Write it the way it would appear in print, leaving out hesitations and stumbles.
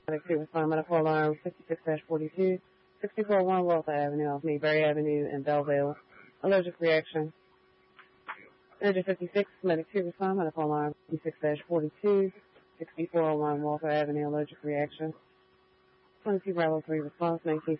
Medic 2 respond, medical alarm 56-42, 6401 Walter Avenue off Mayberry Avenue in Belleville. Allergic reaction. Energy 56, Medic 2 respond, medical alarm 56-42, 6401 Walter Avenue, allergic reaction. 22 Bravo 3 response, 19